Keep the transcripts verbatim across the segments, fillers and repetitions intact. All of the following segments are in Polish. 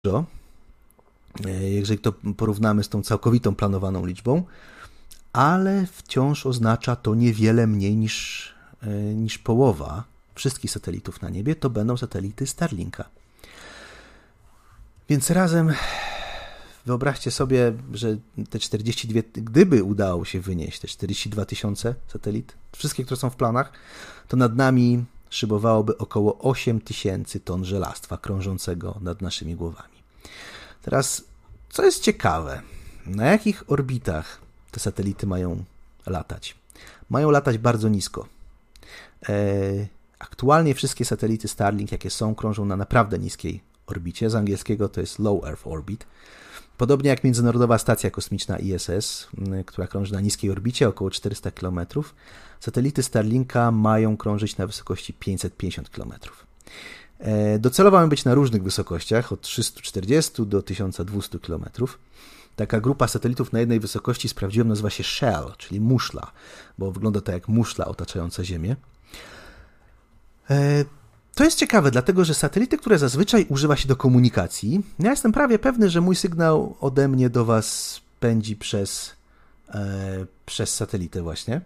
dużo, jeżeli to porównamy z tą całkowitą planowaną liczbą, ale wciąż oznacza to niewiele mniej niż, niż połowa wszystkich satelitów na niebie, to będą satelity Starlinka. Więc razem wyobraźcie sobie, że te czterdzieści dwa, gdyby udało się wynieść te czterdzieści dwa tysiące satelit, wszystkie, które są w planach, to nad nami szybowałoby około osiem tysięcy ton żelastwa krążącego nad naszymi głowami. Teraz, co jest ciekawe, na jakich orbitach te satelity mają latać? Mają latać bardzo nisko. Aktualnie wszystkie satelity Starlink, jakie są, krążą na naprawdę niskiej orbicie. Z angielskiego to jest Low Earth Orbit. Podobnie jak Międzynarodowa Stacja Kosmiczna I S S, która krąży na niskiej orbicie, około czterysta kilometrów, satelity Starlinka mają krążyć na wysokości pięćset pięćdziesiąt kilometrów. Docelowo mają być na różnych wysokościach, od trzysta czterdzieści do tysiąc dwieście kilometrów. Taka grupa satelitów na jednej wysokości, sprawdziłem, nazywa się Shell, czyli muszla, bo wygląda to jak muszla otaczająca Ziemię. To jest ciekawe, dlatego że satelity, które zazwyczaj używa się do komunikacji, ja jestem prawie pewny, że mój sygnał ode mnie do Was pędzi przez, e, przez satelitę właśnie.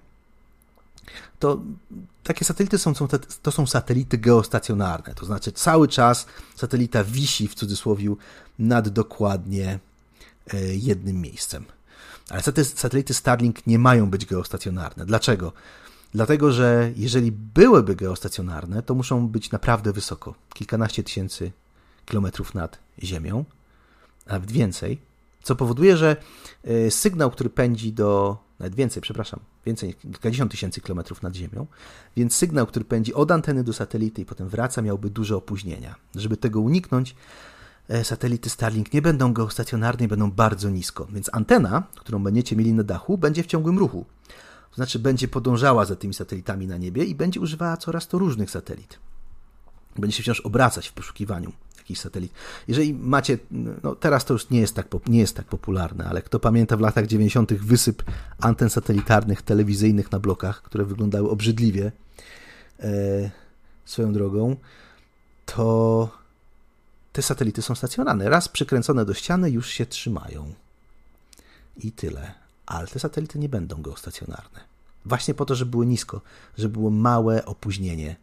To takie satelity są, są, to są satelity geostacjonarne, to znaczy cały czas satelita wisi w cudzysłowie nad dokładnie jednym miejscem. Ale satelity Starlink nie mają być geostacjonarne. Dlaczego? Dlatego, że jeżeli byłyby geostacjonarne, to muszą być naprawdę wysoko. Kilkanaście tysięcy kilometrów nad Ziemią, a nawet więcej, co powoduje, że sygnał, który pędzi do... Nawet więcej, przepraszam, więcej, kilkadziesiąt tysięcy kilometrów nad Ziemią, więc sygnał, który pędzi od anteny do satelity i potem wraca, miałby duże opóźnienia. Żeby tego uniknąć, satelity Starlink nie będą geostacjonarne, będą bardzo nisko. Więc antena, którą będziecie mieli na dachu, będzie w ciągłym ruchu. To znaczy będzie podążała za tymi satelitami na niebie i będzie używała coraz to różnych satelit. Będzie się wciąż obracać w poszukiwaniu jakichś satelit. Jeżeli macie, no teraz to już nie jest tak, nie jest tak popularne, ale kto pamięta w latach dziewięćdziesiątych wysyp anten satelitarnych, telewizyjnych na blokach, które wyglądały obrzydliwie e, swoją drogą, to te satelity są stacjonarne. Raz przykręcone do ściany już się trzymają. I tyle. Ale te satelity nie będą geostacjonarne. Właśnie po to, żeby było nisko, żeby było małe opóźnienie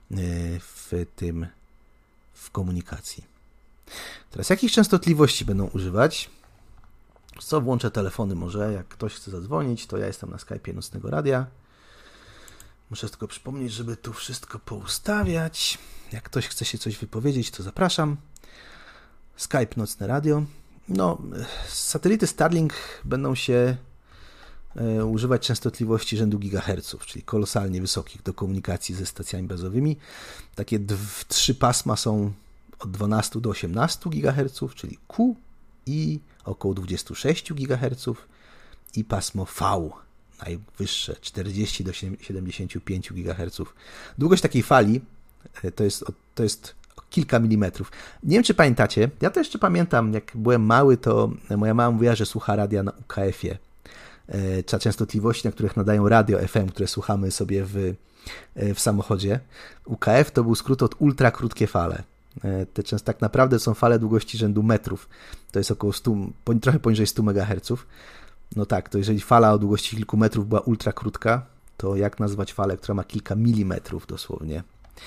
w tym, w komunikacji. Teraz jakich częstotliwości będą używać? Co, włączę telefony może, jak ktoś chce zadzwonić, to ja jestem na Skype'ie Nocnego Radia. Muszę tylko przypomnieć, żeby tu wszystko poustawiać. Jak ktoś chce się coś wypowiedzieć, to zapraszam. Skype Nocne Radio. No, satelity Starlink będą się e, używać częstotliwości rzędu gigaherców, czyli kolosalnie wysokich do komunikacji ze stacjami bazowymi. Takie dw, trzy pasma są od dwunastu do osiemnastu gigaherców, czyli Q, i około dwadzieścia sześć gigaherców i pasmo V, najwyższe czterdzieści do siedemdziesięciu pięciu gigaherców. Długość takiej fali to jest, to jest kilka milimetrów. Nie wiem, czy pamiętacie, ja to jeszcze pamiętam, jak byłem mały, to moja mama mówiła, że słucha radia na U K F-ie. Czy częstotliwości, na których nadają radio F M, które słuchamy sobie w, w samochodzie. U K F to był skrót od ultra krótkie fale. Te często tak naprawdę są fale długości rzędu metrów. To jest około sto, trochę poniżej stu megaherców. No tak, to jeżeli fala o długości kilku metrów była ultra krótka, to jak nazwać falę, która ma kilka milimetrów dosłownie.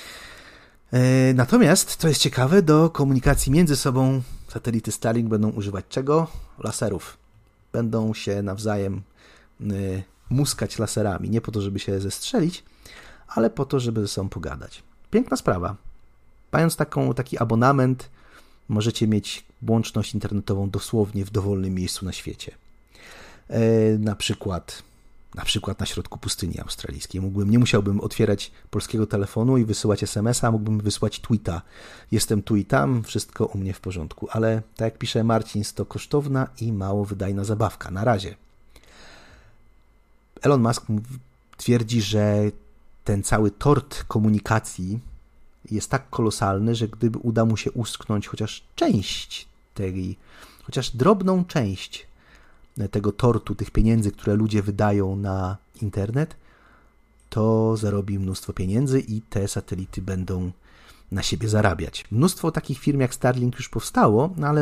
Natomiast, co jest ciekawe, do komunikacji między sobą satelity Starlink będą używać czego? Laserów. Będą się nawzajem muskać laserami. Nie po to, żeby się zestrzelić, ale po to, żeby ze sobą pogadać. Piękna sprawa. Mając taką, taki abonament, możecie mieć łączność internetową dosłownie w dowolnym miejscu na świecie. Na przykład... Na przykład na środku pustyni australijskiej. Mógłbym, nie musiałbym otwierać polskiego telefonu i wysyłać es em es a, mógłbym wysłać tweeta. Jestem tu i tam, wszystko u mnie w porządku. Ale tak jak pisze Marcin, jest to kosztowna i mało wydajna zabawka. Na razie. Elon Musk twierdzi, że ten cały tort komunikacji jest tak kolosalny, że gdyby uda mu się usknąć chociaż część tej, chociaż drobną część tego tortu, tych pieniędzy, które ludzie wydają na internet, to zarobi mnóstwo pieniędzy i te satelity będą na siebie zarabiać. Mnóstwo takich firm jak Starlink już powstało, no ale